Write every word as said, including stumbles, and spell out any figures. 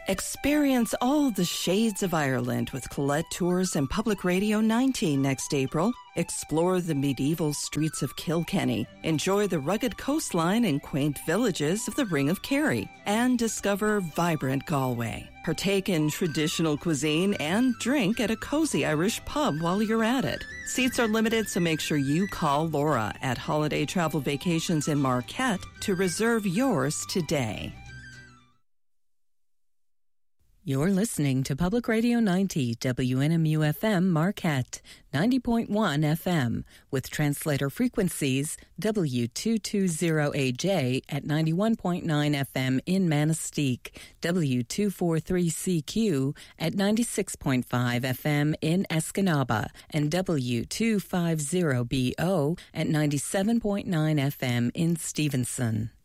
Experience all the shades of Ireland with Colette Tours and Public Radio nineteen next April. Explore the medieval streets of Kilkenny, enjoy the rugged coastline and quaint villages of the Ring of Kerry, and discover vibrant Galway. Partake in traditional cuisine and drink at a cozy Irish pub while you're at it. Seats are limited, so make sure you call Laura at Holiday Travel Vacations in Marquette to reserve yours today. You're listening to Public Radio ninety, W N M U F M Marquette, ninety point one F M, with translator frequencies W two twenty A J at ninety-one point nine F M in Manistee, W two forty-three C Q at ninety-six point five F M in Escanaba, and W two fifty B O at ninety-seven point nine F M in Stevenson.